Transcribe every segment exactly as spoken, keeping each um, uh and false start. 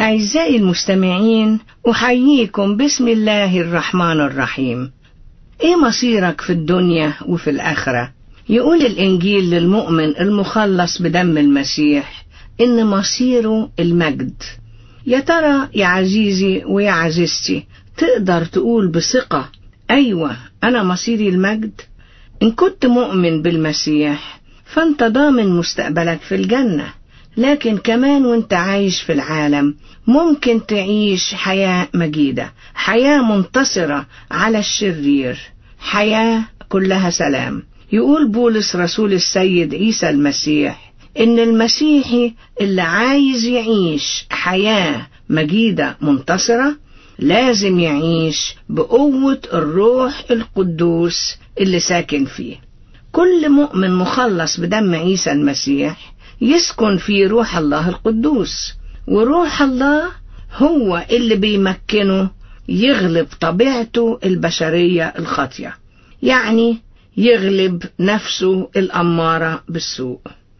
أعزائي المستمعين، أحييكم بسم الله الرحمن الرحيم. إيه مصيرك في الدنيا وفي الآخرة؟ يقول الإنجيل للمؤمن المخلص بدم المسيح إن مصيره المجد. يا ترى يا عزيزي ويا عزيزتي تقدر تقول بثقة أيوة أنا مصيري المجد؟ إن كنت مؤمن بالمسيح فأنت ضامن مستقبلك في الجنة، لكن كمان وانت عايش في العالم ممكن تعيش حياة مجيدة، حياة منتصرة على الشرير، حياة كلها سلام. يقول بولس رسول السيد عيسى المسيح إن المسيحي اللي عايز يعيش حياة مجيدة منتصرة لازم يعيش بقوة الروح القدوس اللي ساكن فيه. كل مؤمن مخلص بدم عيسى المسيح يسكن في روح الله القدوس، وروح الله هو اللي بيمكنه يغلب طبيعته البشرية الخاطئة، يعني يغلب نفسه الأمارة بالسوء.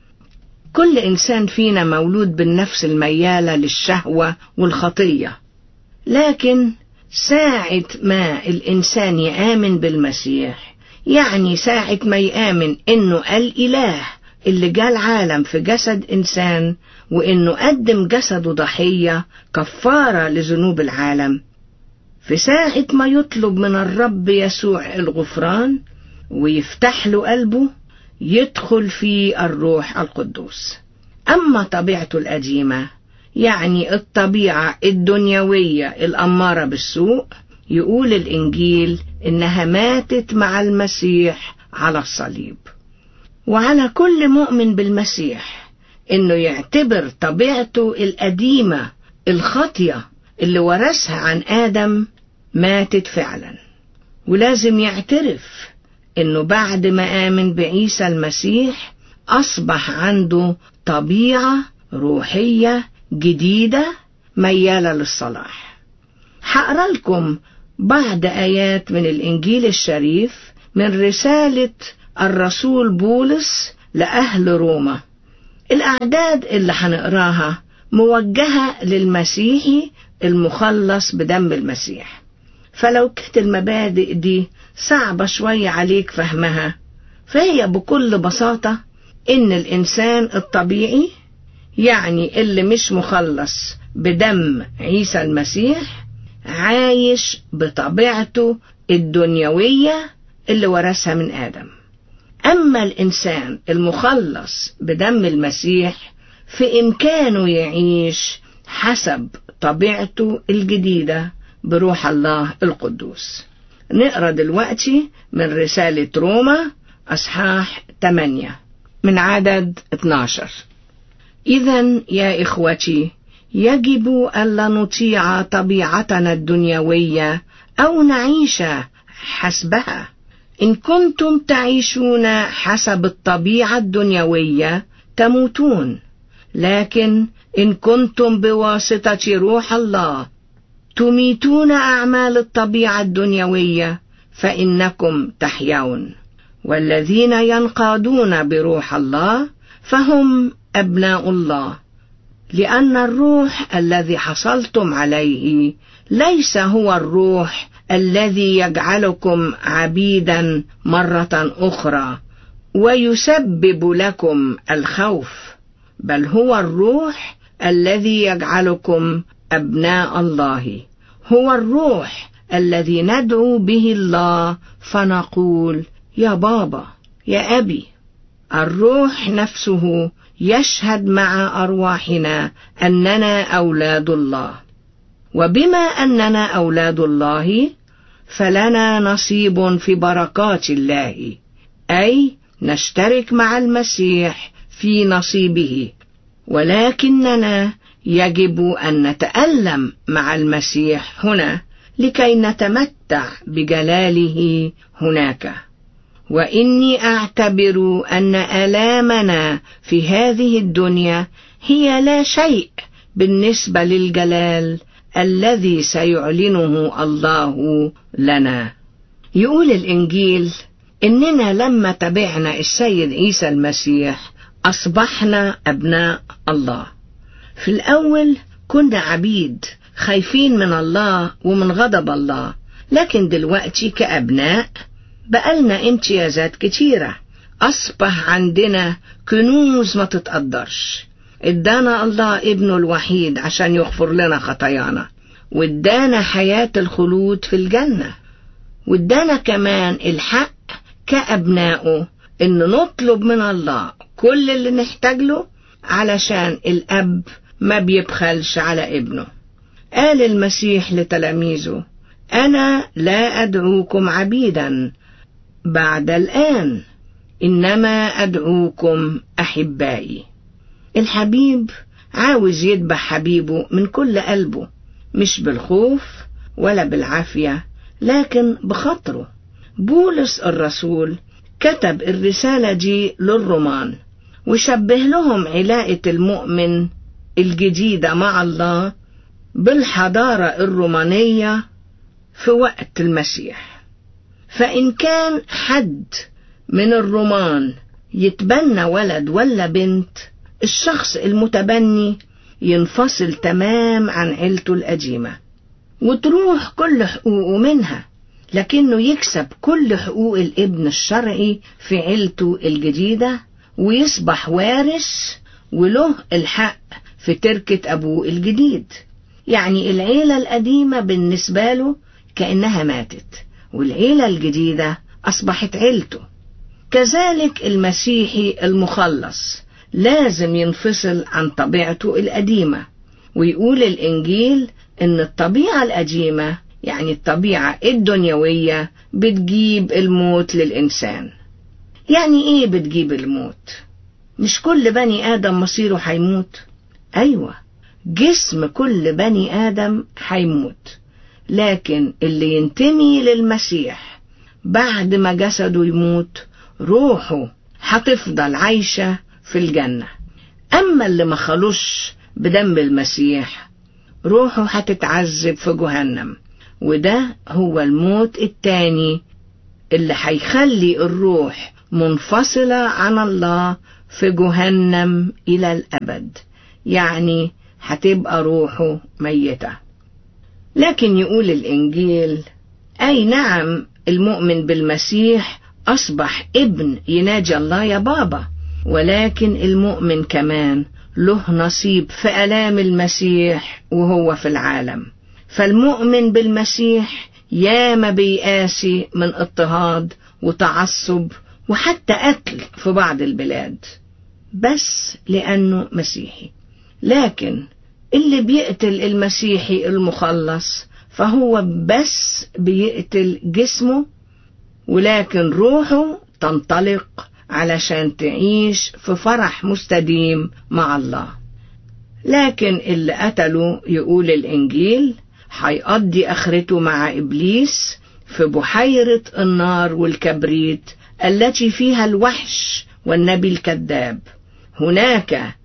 كل إنسان فينا مولود بالنفس الميالة للشهوة والخطية، لكن ساعة ما الإنسان يآمن بالمسيح، يعني ساعة ما يآمن إنه الإله اللي جاء العالم في جسد إنسان، وإنه قدم جسده ضحية كفارة لذنوب العالم، في ساعة ما يطلب من الرب يسوع الغفران ويفتح له قلبه يدخل في الروح القدوس. أما طبيعته القديمة، يعني الطبيعة الدنيوية الأمارة بالسوء، يقول الإنجيل إنها ماتت مع المسيح على الصليب. وعلى كل مؤمن بالمسيح إنه يعتبر طبيعته القديمة الخاطئة اللي ورثها عن آدم ماتت فعلا، ولازم يعترف إنه بعد ما آمن بعيسى المسيح أصبح عنده طبيعة روحية جديدة ميالة للصلاح. هقرأ لكم بعض آيات من الإنجيل الشريف من رسالة الرسول بولس لأهل روما. الأعداد اللي هنقراها موجهة للمسيحي المخلص بدم المسيح، فلو كانت المبادئ دي صعبة شوية عليك فهمها، فهي بكل بساطة إن الإنسان الطبيعي، يعني اللي مش مخلص بدم عيسى المسيح، عايش بطبيعته الدنيوية اللي ورثها من آدم. أما الإنسان المخلص بدم المسيح في إمكانه يعيش حسب طبيعته الجديدة بروح الله القدوس. نقرأ دلوقتي من رسالة روما أصحاح ثمانية من عدد اتناشر. إذن يا إخوتي يجب ألا نطيع طبيعتنا الدنيوية أو نعيش حسبها. إن كنتم تعيشون حسب الطبيعة الدنيوية تموتون، لكن إن كنتم بواسطة روح الله تميتون أعمال الطبيعة الدنيوية فإنكم تحيون. والذين ينقادون بروح الله فهم أبناء الله، لأن الروح الذي حصلتم عليه ليس هو الروح الذي يجعلكم عبيدا مرة أخرى ويسبب لكم الخوف، بل هو الروح الذي يجعلكم أبناء الله. هو الروح الذي ندعو به الله فنقول يا بابا يا أبي. الروح نفسه يشهد مع أرواحنا أننا أولاد الله، وبما أننا أولاد الله فلنا نصيب في بركات الله، أي نشترك مع المسيح في نصيبه، ولكننا يجب أن نتألم مع المسيح هنا لكي نتمتع بجلاله هناك. وإني أعتبر أن آلامنا في هذه الدنيا هي لا شيء بالنسبة للجلال الذي سيعلنه الله لنا. يقول الإنجيل إننا لما تبعنا السيد عيسى المسيح أصبحنا أبناء الله. في الأول كنا عبيد خايفين من الله ومن غضب الله، لكن دلوقتي كأبناء بقالنا امتيازات كتيرة. أصبح عندنا كنوز ما تتقدرش. ادانا الله ابنه الوحيد عشان يغفر لنا خطايانا، وادانا حياة الخلود في الجنة، وادانا كمان الحق كأبنائه إن نطلب من الله كل اللي نحتاج له، علشان الأب ما بيبخلش على ابنه. قال المسيح لتلاميذه: أنا لا أدعوكم عبيدا بعد الآن، إنما أدعوكم أحبائي. الحبيب عاوز يتبع حبيبه من كل قلبه، مش بالخوف ولا بالعافية، لكن بخاطره. بولس الرسول كتب الرسالة دي للرومان، وشبه لهم علاقة المؤمن الجديدة مع الله بالحضارة الرومانية في وقت المسيح. فإن كان حد من الرومان يتبنى ولد ولا بنت، الشخص المتبني ينفصل تمام عن عيلته القديمة وتروح كل حقوقه منها، لكنه يكسب كل حقوق الابن الشرعي في عيلته الجديدة، ويصبح وارث وله الحق في تركة أبوه الجديد. يعني العيلة القديمة بالنسبة له كأنها ماتت، والعيلة الجديدة أصبحت عيلته. كذلك المسيحي المخلص لازم ينفصل عن طبيعته القديمة، ويقول الإنجيل إن الطبيعة القديمة يعني الطبيعة الدنيوية بتجيب الموت للإنسان. يعني إيه بتجيب الموت؟ مش كل بني آدم مصيره حيموت؟ أيوة، جسم كل بني آدم حيموت، لكن اللي ينتمي للمسيح بعد ما جسده يموت روحه هتفضل عايشة في الجنة. أما اللي ما خلوش بدم المسيح روحه هتتعذب في جهنم، وده هو الموت التاني اللي هيخلي الروح منفصلة عن الله في جهنم إلى الأبد، يعني هتبقى روحه ميتة. لكن يقول الإنجيل: أي نعم، المؤمن بالمسيح أصبح ابن يناجي الله يا بابا، ولكن المؤمن كمان له نصيب في آلام المسيح وهو في العالم. فالمؤمن بالمسيح ياما بيقاسي من اضطهاد وتعصب وحتى قتل في بعض البلاد بس لأنه مسيحي. لكن اللي بيقتل المسيحي المخلص فهو بس بيقتل جسمه، ولكن روحه تنطلق علشان تعيش في فرح مستديم مع الله. لكن اللي قتله يقول الإنجيل هيقضي آخرته مع إبليس في بحيرة النار والكبريت التي فيها الوحش والنبي الكذاب. هناك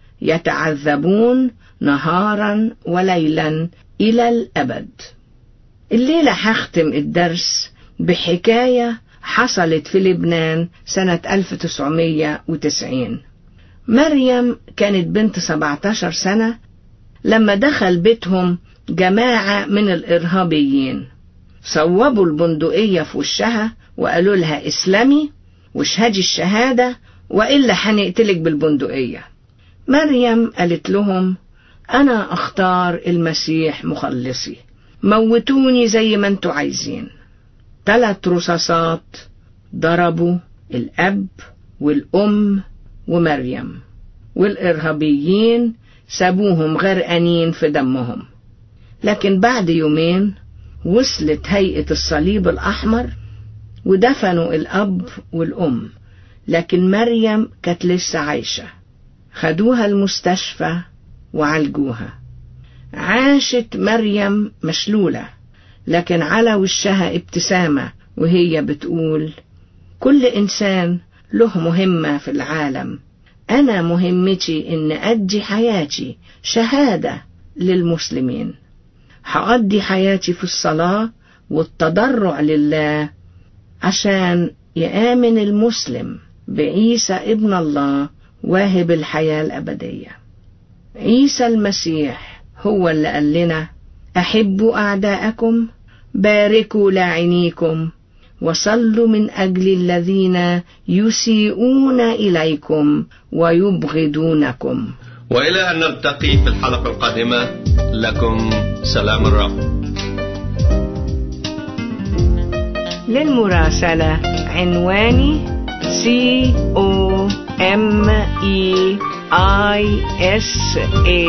يتعذبون نهارا وليلا إلى الأبد. الليلة هختم الدرس بحكاية حصلت في لبنان سنة ألف وتسعمية وتسعين. مريم كانت بنت سبعتاشر سنة لما دخل بيتهم جماعة من الإرهابيين، صوبوا البندقية في وشها وقالوا لها: اسلمي واشهدي الشهادة وإلا هنقتلك بالبندقية. مريم قالت لهم: أنا أختار المسيح مخلصي، موتوني زي ما انتوا عايزين. ثلاث رصاصات ضربوا الأب والأم ومريم، والإرهابيين سابوهم غرقانين في دمهم. لكن بعد يومين وصلت هيئة الصليب الأحمر ودفنوا الأب والأم، لكن مريم كانت لسه عايشة. خدوها المستشفى وعالجوها. عاشت مريم مشلولة، لكن على وشها ابتسامة وهي بتقول: كل إنسان له مهمة في العالم، أنا مهمتي إن أدي حياتي شهادة للمسلمين. هقضي حياتي في الصلاة والتضرع لله عشان يآمن المسلم بعيسى ابن الله واهب الحياة الأبدية. عيسى المسيح هو اللي قال لنا أحبوا أعداءكم، باركوا لاعنيكم، وصلوا من أجل الذين يسيئون إليكم ويبغضونكم. وإلى أن نلتقي في الحلقة القادمة، لكم سلام الرب. للمراسلة عنواني C O M E I S A